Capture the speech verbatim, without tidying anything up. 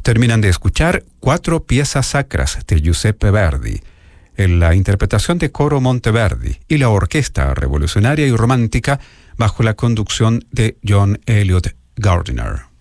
Terminan de escuchar cuatro piezas sacras de Giuseppe Verdi, en la interpretación de Coro Monteverdi y la Orquesta Revolucionaria y Romántica bajo la conducción de John Eliot Gardiner.